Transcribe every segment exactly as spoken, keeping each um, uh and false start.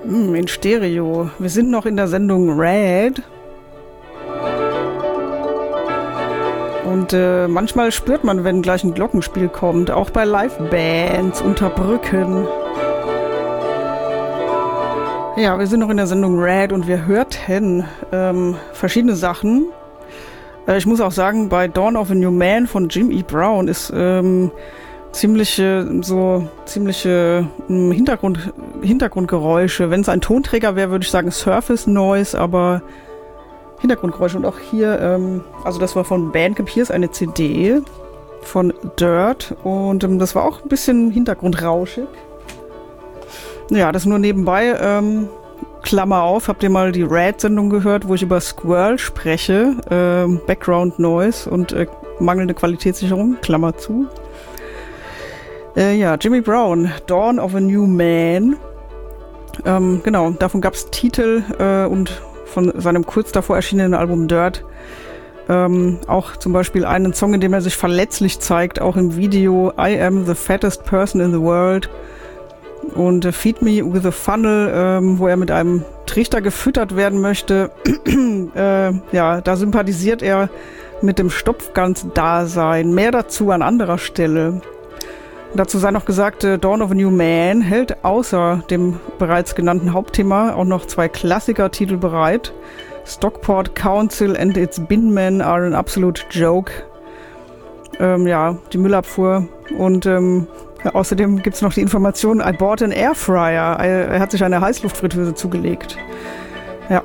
Hm, in Stereo. Wir sind noch in der Sendung Red. Und äh, manchmal spürt man, wenn gleich ein Glockenspiel kommt, auch bei Live-Bands unter Brücken. Ja, wir sind noch in der Sendung Red und wir hörten ähm, verschiedene Sachen. Äh, ich muss auch sagen, bei Dawn of a New Man von Jim E. Brown ist ähm, ziemliche, so ziemliche ähm, Hintergrund, Hintergrundgeräusche. Wenn es ein Tonträger wäre, würde ich sagen Surface Noise, aber Hintergrundgeräusche. Und auch hier, ähm, also das war von Bandcamp, hier ist eine C D von Dirt und ähm, das war auch ein bisschen hintergrundrauschig. Ja, das nur nebenbei. Ähm, Klammer auf, habt ihr mal die Red-Sendung gehört, wo ich über Squirrel spreche, ähm, Background Noise und äh, mangelnde Qualitätssicherung, Klammer zu. Äh, ja, Jimmy Brown, Dawn of a New Man. Ähm, genau, davon gab es Titel äh, und von seinem kurz davor erschienenen Album Dirt ähm, auch zum Beispiel einen Song, in dem er sich verletzlich zeigt, auch im Video I Am the Fattest Person in the World und äh, Feed Me with a Funnel, ähm, wo er mit einem Trichter gefüttert werden möchte. äh, ja, da sympathisiert er mit dem Stopfgans-Dasein. Mehr dazu an anderer Stelle. Dazu sei noch gesagt, äh, Dawn of a New Man hält außer dem bereits genannten Hauptthema auch noch zwei Klassiker-Titel bereit. Stockport Council and its Binmen are an absolute joke. Ähm, ja, die Müllabfuhr. Und ähm, ja, außerdem gibt es noch die Information, I bought an Airfryer. Er, er hat sich eine Heißluftfritteuse zugelegt. Ja.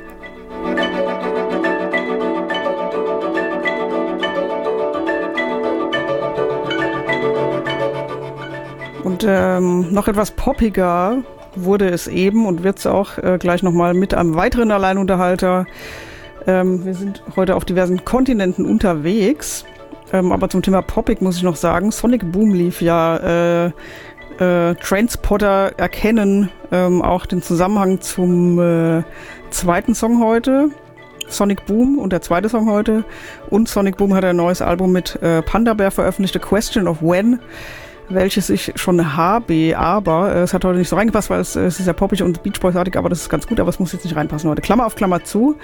Und ähm, noch etwas poppiger wurde es eben und wird es auch äh, gleich nochmal mit einem weiteren Alleinunterhalter. Ähm, wir sind heute auf diversen Kontinenten unterwegs, ähm, aber zum Thema poppig muss ich noch sagen, Sonic Boom lief ja, äh, äh, Trainspotter erkennen ähm, auch den Zusammenhang zum äh, zweiten Song heute. Sonic Boom und der zweite Song heute. Und Sonic Boom hat ein neues Album mit äh, Panda Bear veröffentlicht, A Question of When, welches ich schon habe, aber äh, es hat heute nicht so reingepasst, weil es, es ist ja poppig und Beach Boys-artig, aber das ist ganz gut, aber es muss jetzt nicht reinpassen heute. Klammer auf Klammer zu.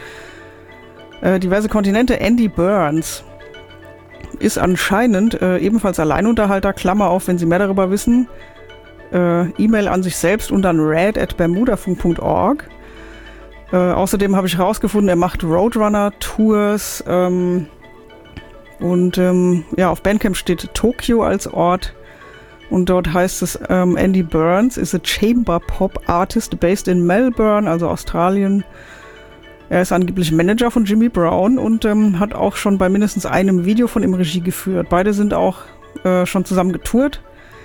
Äh, diverse Kontinente, Andy Burns ist anscheinend äh, ebenfalls Alleinunterhalter, Klammer auf, wenn Sie mehr darüber wissen. Äh, E-Mail an sich selbst und dann red at bermudafunk punkt org. Äh, außerdem habe ich herausgefunden, er macht Roadrunner-Tours ähm, und ähm, ja, auf Bandcamp steht Tokio als Ort. Und dort heißt es, ähm, Andy Burns is a chamber pop artist based in Melbourne, also Australien. Er ist angeblich Manager von Jimmy Brown und ähm, hat auch schon bei mindestens einem Video von ihm Regie geführt. Beide sind auch äh, schon zusammen getourt.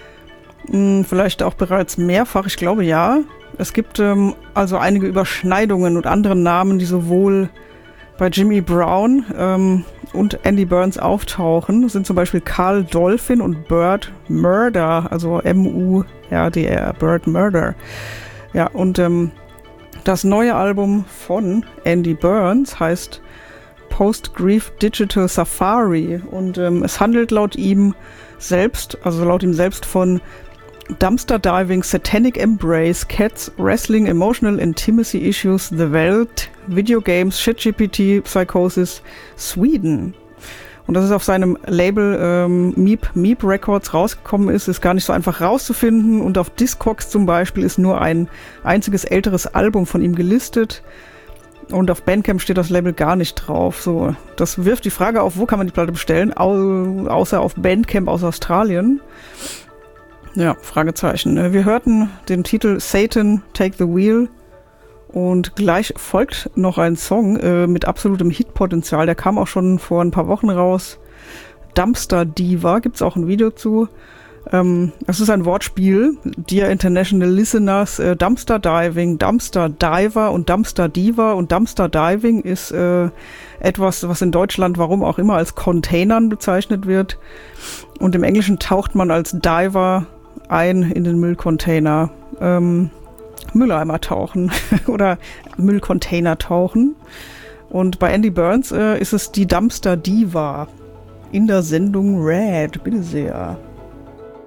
Hm, vielleicht auch bereits mehrfach, ich glaube ja. Es gibt ähm, also einige Überschneidungen und andere Namen, die sowohl bei Jimmy Brown ähm, und Andy Burns auftauchen, sind zum Beispiel Carl Dolphin und Bird Murder, also M U R D R, Bird Murder. Ja, und ähm, das neue Album von Andy Burns heißt Post-Grief Digital Safari und ähm, es handelt laut ihm selbst, also laut ihm selbst von Dumpster Diving, Satanic Embrace, Cats, Wrestling, Emotional Intimacy Issues, The Welt, Video Games, ShitGPT, Psychosis, Sweden. Und dass es auf seinem Label ähm, Meep Meep Records rausgekommen ist, ist gar nicht so einfach rauszufinden. Und auf Discogs zum Beispiel ist nur ein einziges älteres Album von ihm gelistet. Und auf Bandcamp steht das Label gar nicht drauf. So, das wirft die Frage auf, wo kann man die Platte bestellen, au- außer auf Bandcamp aus Australien. Ja, Fragezeichen. Wir hörten den Titel Satan, Take the Wheel und gleich folgt noch ein Song äh, mit absolutem Hitpotenzial. Der kam auch schon vor ein paar Wochen raus. Dumpster Diva, gibt's auch ein Video zu. Ähm, das ist ein Wortspiel. Dear International Listeners, äh, Dumpster Diving, Dumpster Diver und Dumpster Diva. Und Dumpster Diving ist äh, etwas, was in Deutschland, warum auch immer, als Containern bezeichnet wird. Und im Englischen taucht man als Diver ein in den Müllcontainer. Ähm, Mülleimer tauchen oder Müllcontainer tauchen. Und bei Andy Burns äh, ist es die Dumpster Diva in der Sendung Red. Bitte sehr.